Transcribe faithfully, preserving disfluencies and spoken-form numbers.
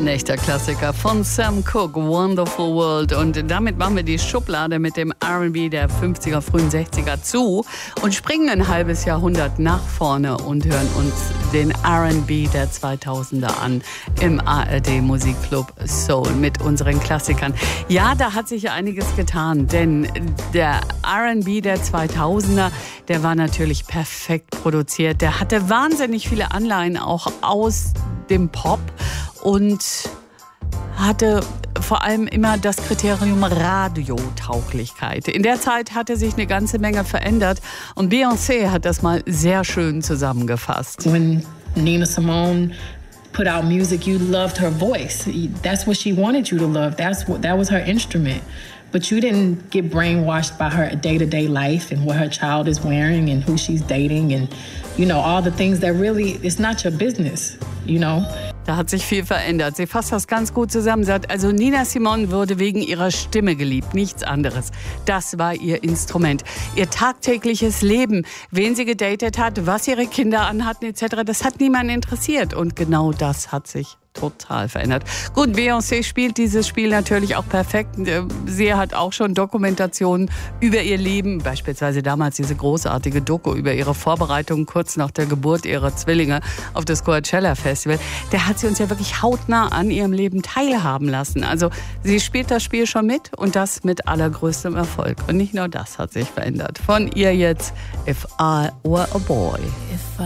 Ein echter Klassiker von Sam Cooke, Wonderful World. Und damit machen wir die Schublade mit dem R and B der fünfziger, frühen sechziger zu und springen ein halbes Jahrhundert nach vorne und hören uns den R and B der zweitausender an im A R D Musikclub Soul mit unseren Klassikern. Ja, da hat sich ja einiges getan, denn der R and B der zweitausender, der war natürlich perfekt produziert. Der hatte wahnsinnig viele Anleihen auch aus dem Pop und hatte vor allem immer das Kriterium Radiotauglichkeit. In der Zeit hatte sich eine ganze Menge verändert und Beyoncé hat das mal sehr schön zusammengefasst. When Nina Simone put out music, you loved her voice. That's what she wanted you to love. That's what, that was her instrument. But you didn't get brainwashed by her day-to-day life and what her child is wearing and who she's dating and, you know, all the things that really, it's not your business, you know. Da hat sich viel verändert. Sie fasst das ganz gut zusammen. Sie sagt, also Nina Simone wurde wegen ihrer Stimme geliebt, nichts anderes. Das war ihr Instrument. Ihr tagtägliches Leben, wen sie gedatet hat, was ihre Kinder anhatten et cetera, das hat niemanden interessiert. Und genau das hat sich total verändert. Gut, Beyoncé spielt dieses Spiel natürlich auch perfekt. Sie hat auch schon Dokumentationen über ihr Leben, beispielsweise damals diese großartige Doku über ihre Vorbereitungen kurz nach der Geburt ihrer Zwillinge auf das Coachella Festival. Der hat sie uns ja wirklich hautnah an ihrem Leben teilhaben lassen. Also sie spielt das Spiel schon mit und das mit allergrößtem Erfolg. Und nicht nur das hat sich verändert. Von ihr jetzt If I Were a Boy.